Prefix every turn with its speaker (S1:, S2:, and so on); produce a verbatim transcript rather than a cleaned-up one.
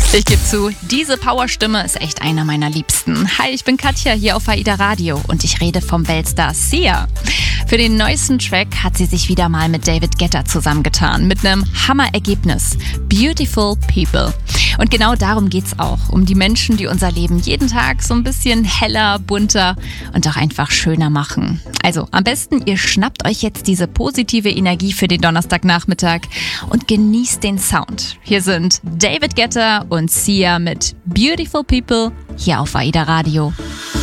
S1: Ich gebe zu, diese Powerstimme ist echt einer meiner Liebsten. Hi, ich bin Katja hier auf AIDA Radio und ich rede vom Weltstar Sia. Für den neuesten Track hat sie sich wieder mal mit David Guetta zusammengetan, mit einem Hammerergebnis. Beautiful People. Und genau darum geht's auch, um die Menschen, die unser Leben jeden Tag so ein bisschen heller, bunter und auch einfach schöner machen. Also am besten, ihr schnappt euch jetzt diese positive Energie für den Donnerstagnachmittag und genießt den Sound. Hier sind David Guetta und Sia mit Beautiful People hier auf AIDA Radio.